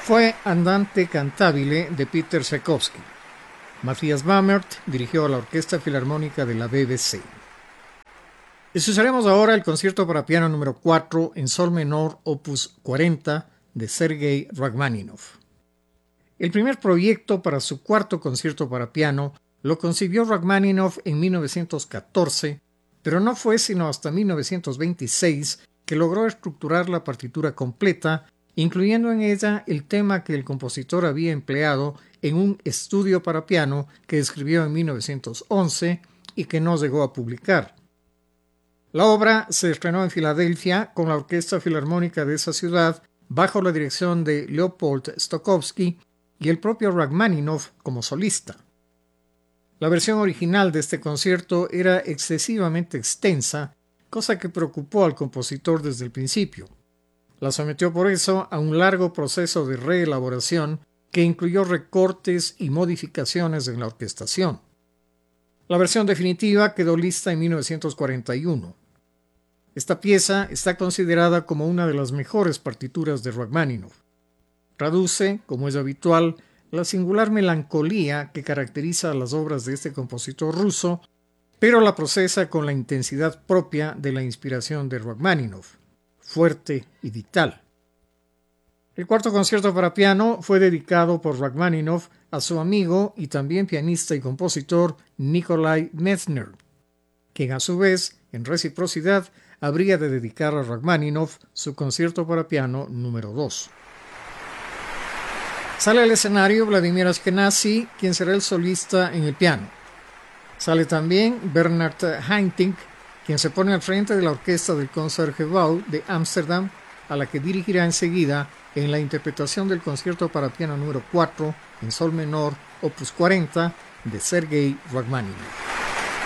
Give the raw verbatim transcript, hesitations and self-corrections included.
fue Andante cantabile de Peter Tchaikovsky. Matthias Bammert dirigió a la Orquesta Filarmónica de la B B C. Escucharemos ahora el concierto para piano número cuatro en sol menor opus cuarenta de Sergei Rachmaninoff. El primer proyecto para su cuarto concierto para piano lo concibió Rachmaninoff en mil novecientos catorce, pero no fue sino hasta mil novecientos veintiséis que logró estructurar la partitura completa, incluyendo en ella el tema que el compositor había empleado en un estudio para piano que escribió en mil novecientos once y que no llegó a publicar. La obra se estrenó en Filadelfia con la Orquesta Filarmónica de esa ciudad bajo la dirección de Leopold Stokowski y el propio Rachmaninoff como solista. La versión original de este concierto era excesivamente extensa, cosa que preocupó al compositor desde el principio. La sometió por eso a un largo proceso de reelaboración que incluyó recortes y modificaciones en la orquestación. La versión definitiva quedó lista en mil novecientos cuarenta y uno. Esta pieza está considerada como una de las mejores partituras de Rachmaninoff. Traduce, como es habitual, la singular melancolía que caracteriza a las obras de este compositor ruso, pero la procesa con la intensidad propia de la inspiración de Rachmaninoff, fuerte y vital. El cuarto concierto para piano fue dedicado por Rachmaninoff a su amigo y también pianista y compositor Nikolai Messner, quien a su vez, en reciprocidad, habría de dedicar a Rachmaninoff su concierto para piano número dos. Sale al escenario Vladimir Ashkenazy, quien será el solista en el piano. Sale también Bernard Haitink, quien se pone al frente de la orquesta del Concertgebouw de Ámsterdam, a la que dirigirá enseguida en la interpretación del concierto para piano número cuatro en sol menor, opus cuarenta, de Sergei Rachmaninoff.